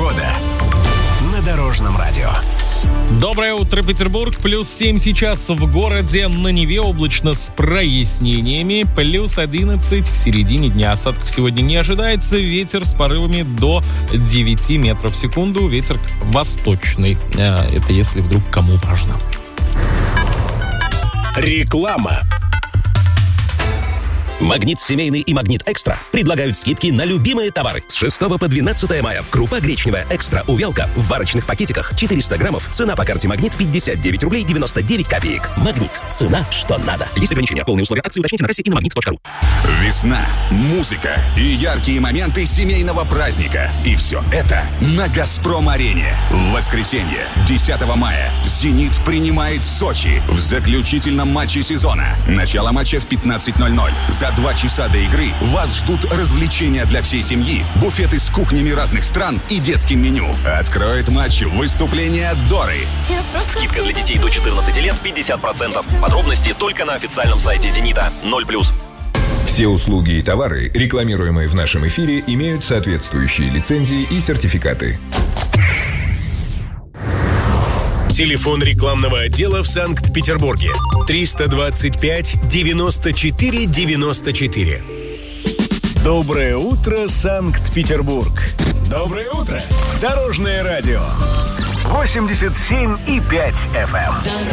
Погода на Дорожном радио. Доброе утро, Петербург. +7 сейчас в городе. На Неве облачно с прояснениями. +11 в середине дня. Осадков сегодня не ожидается. Ветер с порывами до 9 метров в секунду. Ветер восточный. Это если вдруг кому важно. Реклама. Магнит Семейный и Магнит Экстра предлагают скидки на любимые товары. С 6 по 12 мая. Крупа гречневая Экстра увелка в варочных пакетиках 400 граммов. Цена по карте Магнит 59 рублей 99 копеек. Магнит. Цена, что надо. Есть ограничения. Полные условия акции уточните на кассе и на магнит.ру. Весна, музыка и яркие моменты семейного праздника. И все это на «Газпром-арене». В воскресенье, 10 мая, «Зенит» принимает Сочи в заключительном матче сезона. Начало матча в 15:00. За 2 часа до игры вас ждут развлечения для всей семьи, буфеты с кухнями разных стран и детским меню. Откроет матч выступление Доры. Скидка для детей до 14 лет 50%. Подробности только на официальном сайте «Зенита». 0+. Все услуги и товары, рекламируемые в нашем эфире, имеют соответствующие лицензии и сертификаты. Телефон рекламного отдела в Санкт-Петербурге 325 94 94. Доброе утро, Санкт-Петербург. Доброе утро, Дорожное радио. 87,5 FM.